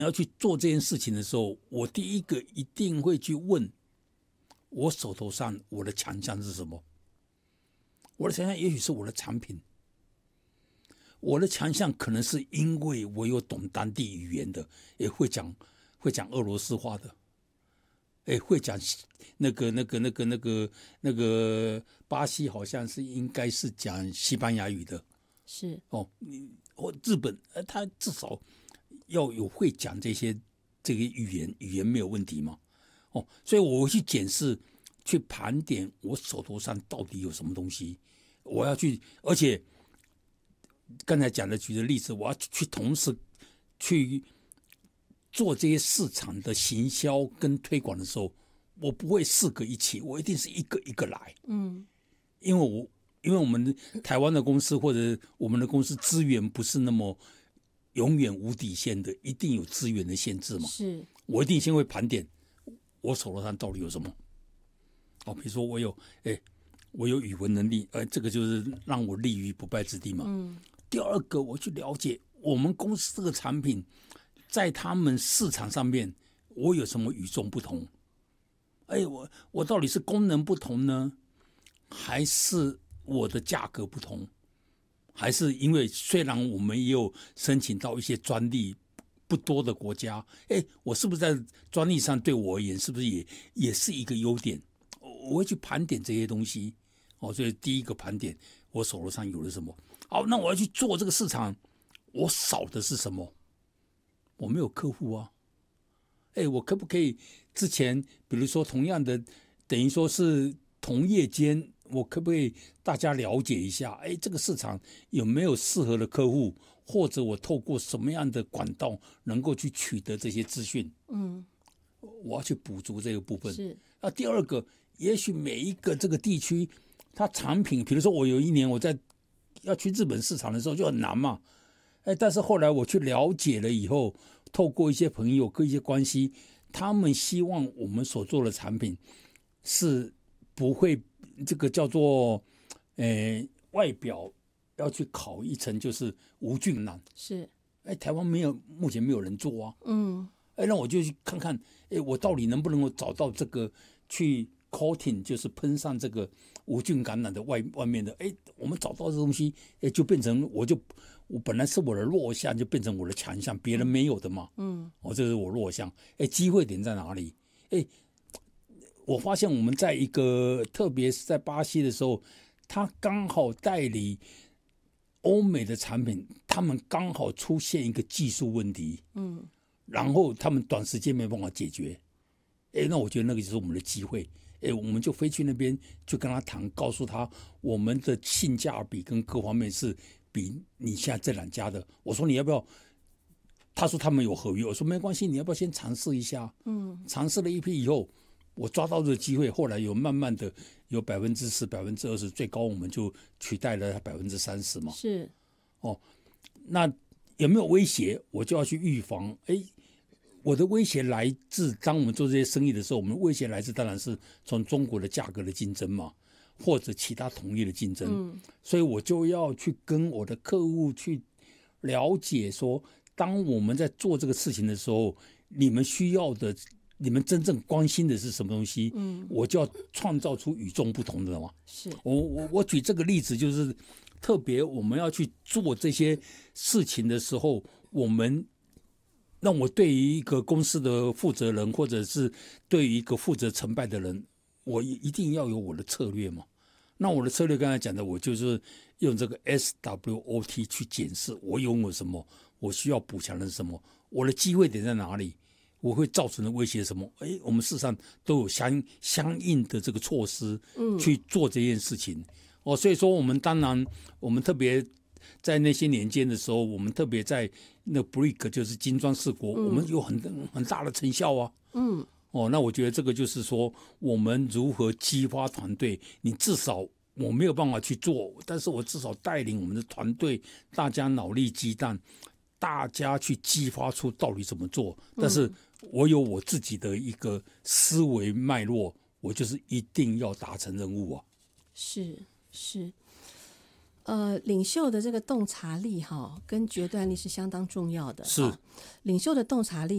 要去做这件事情的时候，我第一个一定会去问我手头上我的强项是什么。我的强项也许是我的产品，我的强项可能是因为我有懂当地语言的，也会讲俄罗斯话的，会讲那个巴西好像是应该是讲西班牙语的， 是或日本，他至少要有会讲这个语言没有问题嘛。所以我会去检视、去盘点我手头上到底有什么东西，我要去，而且刚才举的例子，我要去同时去做这些市场的行销跟推广的时候，我不会4个一起，我一定是一个一个来。因为我们台湾的公司或者我们的公司资源不是那么永远无底线的，一定有资源的限制嘛。 是， 我一定先会盘点我手头上到底有什么。比如说我有语文能力，这个就是让我立于不败之地嘛。第二个，我去了解我们公司这个产品在他们市场上面，我有什么与众不同？我到底是功能不同呢，还是我的价格不同？还是因为虽然我们也有申请到一些专利不多的国家，我是不是在专利上对我而言是不是也是一个优点？我会去盘点这些东西。所以第一个盘点我手头上有了什么。好，那我要去做这个市场，我少的是什么？我没有客户啊。我可不可以之前比如说同样的等于说是同业间，我可不可以大家了解一下，这个市场有没有适合的客户，或者我透过什么样的管道能够去取得这些资讯？我要去补足这个部分。 是。 那第二个，也许每一个这个地区它产品，比如说我有一年我在要去日本市场的时候就很难嘛，但是后来我去了解了以后，透过一些朋友跟一些关系，他们希望我们所做的产品是不会这个叫做外表要去烤一层就是无菌染。 是。 台湾目前没有人做啊。那我就去看看，我到底能不能够找到这个去 coating， 就是喷上这个无菌感染的外面的，我们找到这东西，就变成我本来是我的弱项，就变成我的强项，别人没有的嘛。这是我弱项。机会点在哪里？我发现我们在一个，特别是在巴西的时候，他刚好代理欧美的产品，他们刚好出现一个技术问题。然后他们短时间没办法解决，那我觉得那个就是我们的机会，我们就飞去那边就跟他谈，告诉他我们的性价比跟各方面是比你现在这2家的。我说你要不要？他说他们有合约，我说没关系，你要不要先尝试一下？尝试了一批以后，我抓到这个机会，后来有慢慢的有10%、20%，最高我们就取代了30%嘛。 是。 那有没有威胁？我就要去预防。我的威胁来自当我们做这些生意的时候，我们威胁来自当然是从中国的价格的竞争嘛，或者其他同业的竞争。所以我就要去跟我的客户去了解说，当我们在做这个事情的时候，你们需要的，你们真正关心的是什么东西？我就要创造出与众不同的嘛。 是。 我举这个例子，就是特别我们要去做这些事情的时候，让我对于一个公司的负责人，或者是对于一个负责成败的人，我一定要有我的策略嘛。那我的策略刚才讲的，我就是用这个 SWOT 去检视我拥有什么，我需要补强的是什么，我的机会点在哪里，我会造成的威胁什么。我们事实上都有相应的这个措施去做这件事情。所以说我们当然我们特别在那些年间的时候，我们特别在那 BRIC 就是金砖4国，我们有很大的成效啊。那我觉得这个就是说，我们如何激发团队。你至少我没有办法去做，但是我至少带领我们的团队，大家脑力激荡，大家去激发出到底怎么做。但是我有我自己的一个思维脉络，我就是一定要达成任务啊。 是。领袖的这个洞察力跟决断力是相当重要的。 是。 领袖的洞察力